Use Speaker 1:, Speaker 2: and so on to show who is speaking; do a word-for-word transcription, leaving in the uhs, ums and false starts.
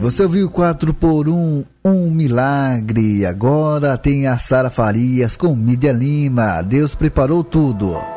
Speaker 1: você ouviu quatro por um, um milagre. Agora tem a Sara Farias com Mídia Lima. Deus preparou tudo.